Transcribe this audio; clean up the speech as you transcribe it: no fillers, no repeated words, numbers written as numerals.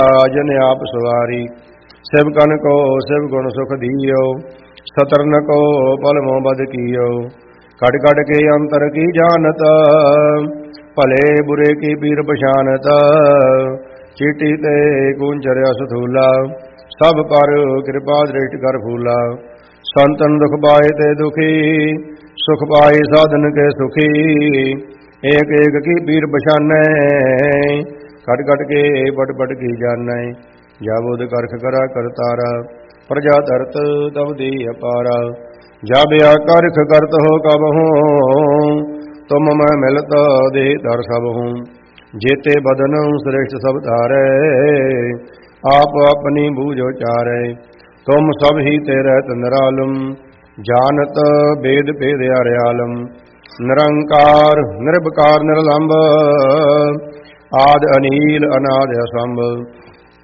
ਜਨ ਆਪ ਸਵਾਰੀ। ਸਿਵਕਨ ਕੋ ਸਿਵ ਗੁਣ ਸੁਖ ਦੀਓ, ਸਤਰਨ ਕੋ ਪਲ ਮੋਹ ਬਦ ਕੀਓ। ਕੜ ਕੜ ਕੇ ਅੰਤਰ ਕੀ ਜਾਨਤ, ਭਲੇ ਬੁਰੇ ਕੀ ਪੀਰ ਪਛਾਨਤ। ਚੀਟੀ ਤੇ ਕੂੰਚਰਿਆ ਸਥੂਲਾ, ਸਭ ਪਰ ਕਿਰਪਾ ਦ੍ਰਿਸ਼ਟ ਕਰ ਫੂਲਾ। ਸੰਤਨ ਦੁਖ ਪਾਏ ਤੇ ਦੁਖੀ, ਸੁਖ ਪਾਏ ਸਾਧਨ ਕੇ ਸੁਖੀ। ਏਕ ਏਕ ਕੀ ਪੀਰ ਪਛਾਨੈ, ਕਟ ਕਟ ਕੇ ਪਟ ਪਟ ਕੀ ਜਾਣੈ। ਜਾਬੁਦ ਕਰਖ ਕਰਾ ਕਰਤਾਰਾ, ਪ੍ਰਜਾ ਧਰਤ ਤਬ ਦੀ ਅਪਾਰਾ। ਜਾਬਿਆ ਕਰਖ ਕਰਤ ਹੋ ਕਬਹੂ, ਤੁਮ ਮੈਂ ਮਿਲਤ ਦੇ ਦਰ ਸਭ ਹੂੰ। ਜੇਤੇ ਬਦਨ ਸ੍ਰੇਸ਼ਟ ਸਭ ਧਾਰੈ, ਆਪ ਆਪਣੀ ਬੂਝੋ ਚਾਰੈ। ਤੁਮ ਸਭ ਹੀ ਤੇ ਰਹਿਤ ਨਿਰਾਲਮ, ਜਾਨਤ ਬੇਦ ਭੇਦ ਅਰਿਆਲਮ। ਨਿਰੰਕਾਰ ਨਿਰਭਕਾਰ ਨਿਰਲੰਭ, ਆਦਿ ਅਨੀਲ ਅਨਾਦਿ ਅਸੰਭ।